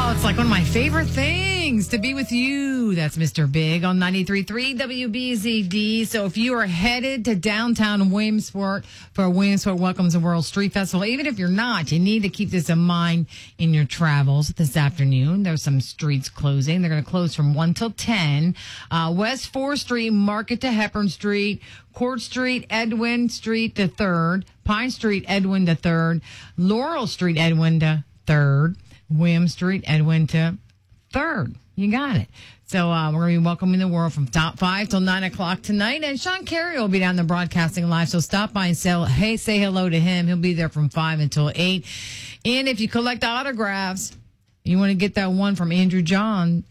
Oh, it's like one of my favorite things to be with you. That's Mr. Big on 93.3 WBZD. So if you are headed to downtown Williamsport for Williamsport Welcomes the World Street Festival, even if you're not, you need to keep this in mind in your travels this afternoon. There's some streets closing. They're going to close from 1 till 10. West 4th Street, Market to Hepburn Street, Court Street, Edwin Street to 3rd, Pine Street, Edwin to 3rd, Laurel Street, Edwin to 3rd, William Street, Edwin to 3rd. You got it. So we're going to be welcoming the world from 5 till 9 o'clock tonight. And Sean Carey will be down there broadcasting live. So stop by and say hello to him. He'll be there from 5 until 8. And if you collect autographs, you want to get that one from Andrew Jones,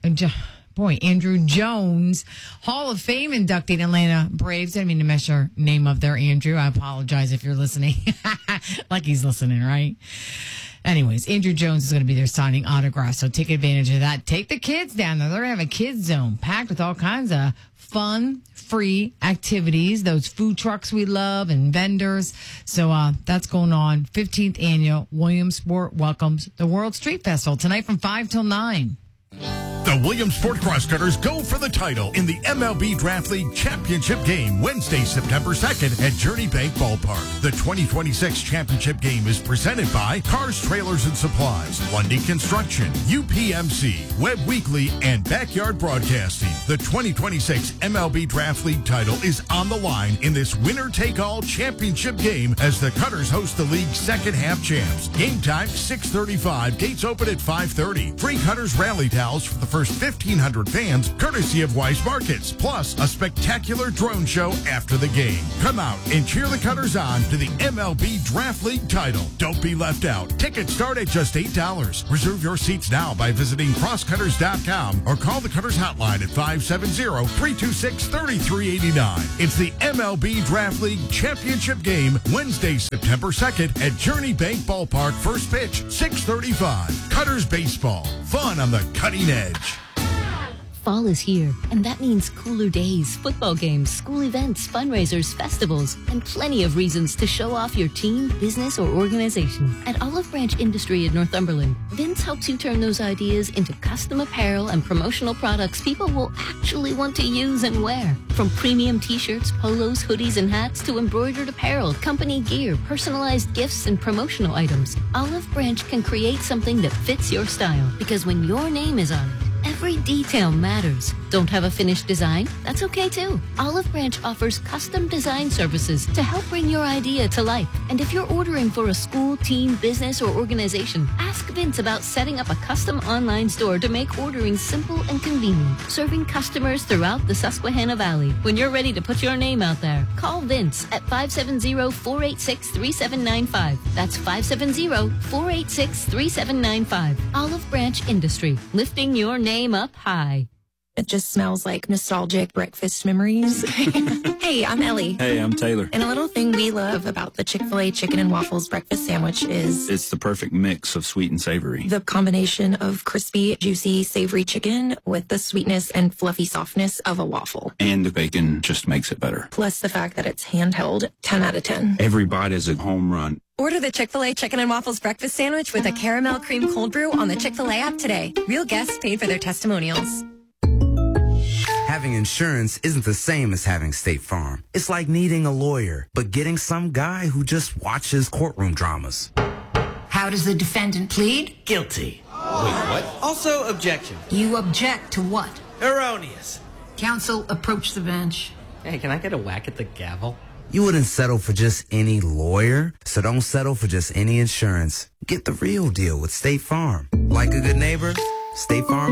Hall of Fame inductee Atlanta Braves. I didn't mean to mess your name up there, Andrew. I apologize if you're listening. Like he's listening, right? Anyways, Andrew Jones is going to be there signing autographs, so take advantage of that. Take the kids down there. They're going to have a kids zone packed with all kinds of fun, free activities, those food trucks we love and vendors. So that's going on. 15th Annual Williamsport Welcomes the World Street Festival tonight from 5 till 9. The Williamsport Crosscutters go for the title in the MLB Draft League Championship Game Wednesday, September 2nd at Journey Bank Ballpark. The 2026 championship game is presented by Cars, Trailers, and Supplies, Lundy Construction, UPMC, Web Weekly, and Backyard Broadcasting. The 2026 MLB Draft League title is on the line in this winner-take-all championship game as the Cutters host the league's second half champs. Game time, 6:35. Gates open at 5:30. Free Cutters rally towels for the first 1,500 fans, courtesy of Wise Markets, plus a spectacular drone show after the game. Come out and cheer the Cutters on to the MLB Draft League title. Don't be left out. Tickets start at just $8. Reserve your seats now by visiting crosscutters.com or call the Cutters hotline at 570-326-3389. It's the MLB Draft League Championship Game Wednesday, September 2nd at Journey Bank Ballpark. First pitch, 6:35. Cutters baseball. Fun on the cutting edge. Fall is here, and that means cooler days, football games, school events, fundraisers, festivals, and plenty of reasons to show off your team, business, or organization. At Olive Branch Industry in Northumberland, Vince helps you turn those ideas into custom apparel and promotional products people will actually want to use and wear. From premium t-shirts, polos, hoodies, and hats to embroidered apparel, company gear, personalized gifts, and promotional items, Olive Branch can create something that fits your style. Because when your name is on it, every detail matters. Don't have a finished design? That's okay too. Olive Branch offers custom design services to help bring your idea to life. And if you're ordering for a school, team, business, or organization, ask Vince about setting up a custom online store to make ordering simple and convenient, serving customers throughout the Susquehanna Valley. When you're ready to put your name out there, call Vince at 570-486-3795. That's 570-486-3795. Olive Branch Industry, lifting your name up high. It just smells like nostalgic breakfast memories. Hey, I'm Ellie. Hey, I'm Taylor. And a little thing we love about the Chick-fil-A chicken and waffles breakfast sandwich is It's the perfect mix of sweet and savory. the combination of crispy, juicy, savory chicken with the sweetness and fluffy softness of a waffle. And the bacon just makes it better. Plus the fact that it's handheld, 10 out of 10. Every bite is a home run. Order the Chick-fil-A Chicken and Waffles Breakfast Sandwich with a caramel cream cold brew on the Chick-fil-A app today. Real guests paid for their testimonials. Having insurance isn't the same as having State Farm. It's like needing a lawyer, but getting some guy who just watches courtroom dramas. How does the defendant plead? Guilty. Wait, what? Also, objection. You object to what? Erroneous. Counsel, approach the bench. Hey, can I get a whack at the gavel? You wouldn't settle for just any lawyer, so don't settle for just any insurance. Get the real deal with State Farm. Like a good neighbor, State Farm